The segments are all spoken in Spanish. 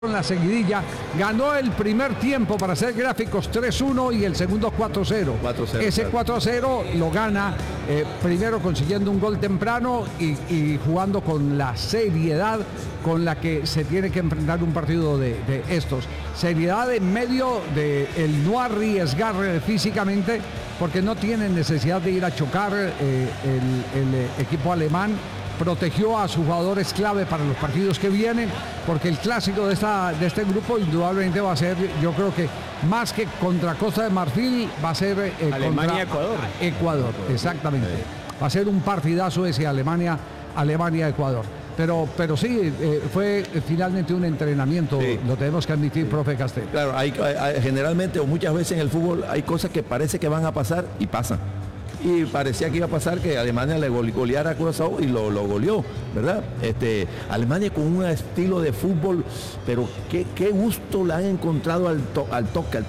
La seguidilla, ganó el primer tiempo para hacer gráficos 3-1 y el segundo 4-0. Ese 4-0 lo gana primero consiguiendo un gol temprano y jugando con la seriedad con la que se tiene que enfrentar un partido de estos. Seriedad en medio de el no arriesgar físicamente, porque no tienen necesidad de ir a chocar. El equipo alemán protegió a sus jugadores clave para los partidos que vienen, porque el clásico de este grupo indudablemente va a ser, yo creo que más que contra Costa de Marfil, va a ser Alemania-Ecuador. Ecuador, exactamente. Va a ser un partidazo ese Alemania-Ecuador. Pero sí, fue finalmente un entrenamiento, sí. Lo tenemos que admitir, profe Castel. Claro, hay, generalmente o muchas veces en el fútbol hay cosas que parece que van a pasar y pasan. Y parecía que iba a pasar que Alemania le goleara a Curazao y lo goleó, ¿verdad? Alemania con un estilo de fútbol, pero qué gusto le han encontrado al toque.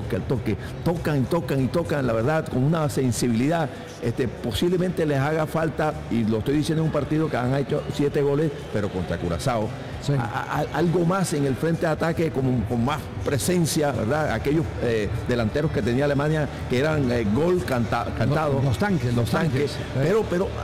Tocan, la verdad, con una sensibilidad. Posiblemente les haga falta, y lo estoy diciendo en un partido que han hecho 7 goles, pero contra Curazao. Sí. Algo más en el frente de ataque, con más presencia, ¿verdad? Aquellos delanteros que tenía Alemania que eran gol cantado. Los tanques. Pero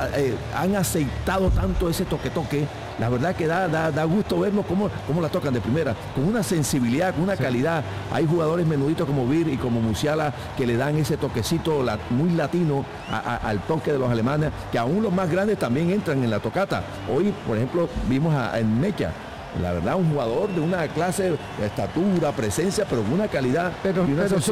han aceitado tanto ese toque. La verdad que da gusto verlos cómo la tocan de primera, con una sensibilidad, con una calidad. Hay jugadores menuditos como Vir y como Musiala que le dan ese toquecito muy latino al toque de los alemanes, que aún los más grandes también entran en la tocata. Hoy, por ejemplo, vimos en Mecha. La verdad, un jugador de una clase de estatura, presencia, pero con una calidad. Pero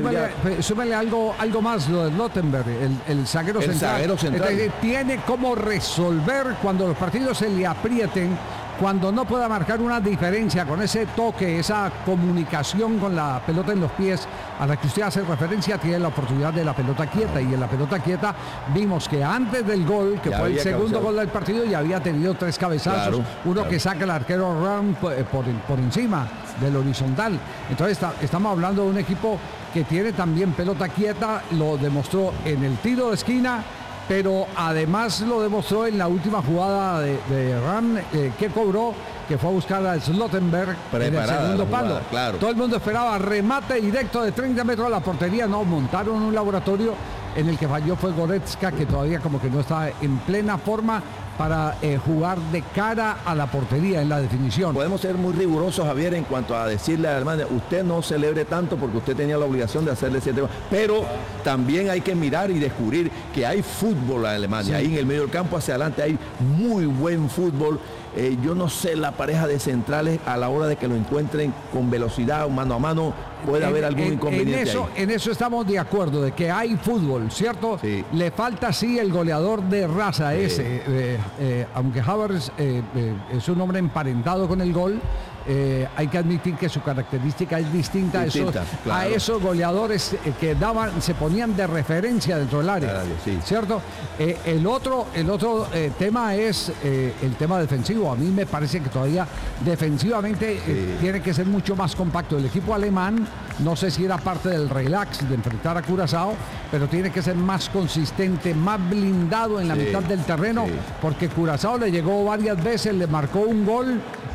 súmale algo más, lo de Lottenberg, el zaguero central. Tiene cómo resolver cuando los partidos se le aprieten, cuando no pueda marcar una diferencia con ese toque, esa comunicación con la pelota en los pies a la que usted hace referencia. Tiene la oportunidad de la pelota quieta, y en la pelota quieta vimos que antes del gol, que fue el segundo gol del partido, ya había tenido 3 cabezazos, que saca el arquero Ram por encima del horizontal. Entonces estamos hablando de un equipo que tiene también pelota quieta, lo demostró en el tiro de esquina, pero además lo demostró en la última jugada de Ram, que cobró, que fue a buscar a Slottenberg en el segundo palo. Claro. Todo el mundo esperaba remate directo de 30 metros a la portería. No, montaron un laboratorio en el que falló fue Goretzka, que todavía como que no está en plena forma para jugar de cara a la portería en la definición. Podemos ser muy rigurosos, Javier, en cuanto a decirle a Alemania, usted no celebre tanto porque usted tenía la obligación de hacerle 7 goles, pero también hay que mirar y descubrir que hay fútbol en Alemania. Sí. Ahí en el medio del campo hacia adelante hay muy buen fútbol. Yo no sé, la pareja de centrales, a la hora de que lo encuentren con velocidad, mano a mano, puede haber algún inconveniente. En eso estamos de acuerdo, de que hay fútbol, ¿cierto? Sí. Le falta sí el goleador de raza ese, aunque Havertz es un hombre emparentado con el gol. Hay que admitir que su característica es distinta a esos goleadores que se ponían de referencia dentro del área, ¿cierto? El otro tema es el tema defensivo. A mí me parece que todavía defensivamente tiene que ser mucho más compacto. El equipo alemán, no sé si era parte del relax de enfrentar a Curazao, pero tiene que ser más consistente, más blindado en la mitad del terreno, porque Curazao le llegó varias veces, le marcó un gol.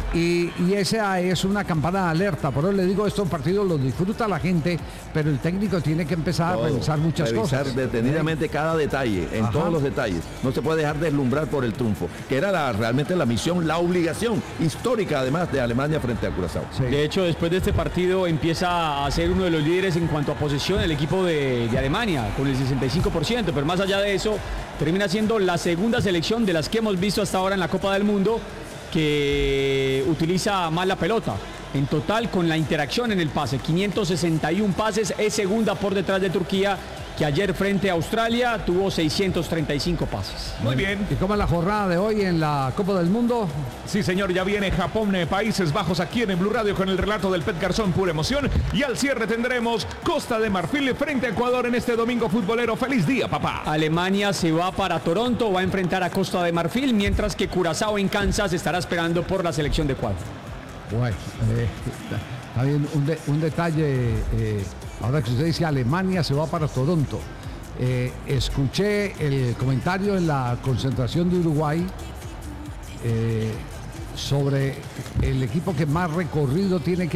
Y esa es una campana de alerta. Por eso le digo, estos partidos los disfruta la gente, pero el técnico tiene que empezar a revisar muchas cosas. Revisar detenidamente cada detalle, en todos los detalles. No se puede dejar deslumbrar por el triunfo, que era realmente la misión, la obligación histórica, además, de Alemania frente a Curazao. Sí. De hecho, después de este partido empieza a ser uno de los líderes en cuanto a posesión el equipo de Alemania, con el 65%, pero más allá de eso, termina siendo la segunda selección de las que hemos visto hasta ahora en la Copa del Mundo que utiliza más la pelota. En total, con la interacción en el pase, 561 pases, es segunda por detrás de Turquía, que ayer frente a Australia tuvo 635 pases. Muy bien. ¿Y cómo es la jornada de hoy en la Copa del Mundo? Sí, señor, ya viene Japón, Países Bajos, aquí en Blue Radio con el relato del Pet Garzón, pura emoción. Y al cierre tendremos Costa de Marfil frente a Ecuador en este domingo futbolero. ¡Feliz día, papá! Alemania se va para Toronto, va a enfrentar a Costa de Marfil, mientras que Curazao en Kansas estará esperando por la selección de Ecuador. Bueno, está bien, un detalle, ahora que usted dice Alemania se va para Toronto. Escuché el comentario en la concentración de Uruguay sobre el equipo que más recorrido tiene que